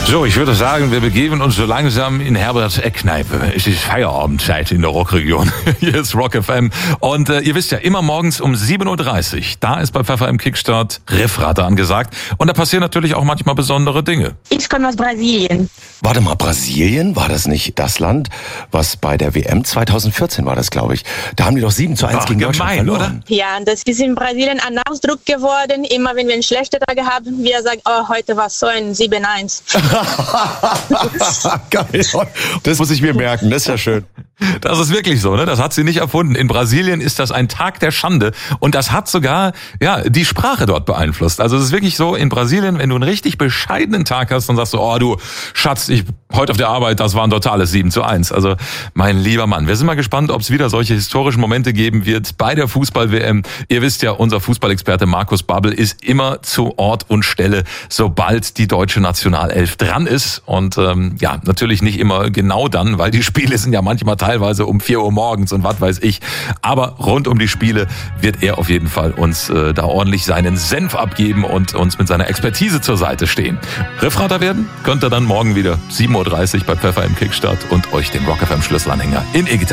So, ich würde sagen, wir begeben uns so langsam in Herberts Eckkneipe. Es ist Feierabendzeit in der Rockregion. Hier ist Rock FM. Und ihr wisst ja, immer morgens um 7.30 Uhr, da ist bei Pfeffer im Kickstart Riffratte angesagt. Und da passieren natürlich auch manchmal besondere Dinge. Ich komme aus Brasilien. Warte mal, Brasilien? War das nicht das Land, was bei der WM 2014 war das, glaube ich? Da haben die doch 7:1 gegen Deutschland verloren. Oder? Ja, das ist in Brasilien ein Ausdruck geworden. Immer wenn wir einen schlechten Tag haben, wir sagen, oh, heute war so ein 7:1. Geil. Das muss ich mir merken, das ist ja schön. Das ist wirklich so, ne? Das hat sie nicht erfunden. In Brasilien ist das ein Tag der Schande und das hat sogar die Sprache dort beeinflusst. Also es ist wirklich so, in Brasilien, wenn du einen richtig bescheidenen Tag hast, dann sagst du, oh du Schatz, heute auf der Arbeit, das war ein totales 7:1. Also mein lieber Mann, wir sind mal gespannt, ob es wieder solche historischen Momente geben wird bei der Fußball-WM. Ihr wisst ja, unser Fußballexperte Markus Babbel ist immer zu Ort und Stelle, sobald die deutsche Nationalelf dran ist. Und natürlich nicht immer genau dann, weil die Spiele sind ja manchmal teilweise um 4 Uhr morgens und was weiß ich. Aber rund um die Spiele wird er auf jeden Fall uns da ordentlich seinen Senf abgeben und uns mit seiner Expertise zur Seite stehen. Riffratter werden könnt ihr dann morgen wieder 7:30 Uhr bei Pfeffer im Kickstart und euch den Rock FM Schlüsselanhänger in E-Gitarre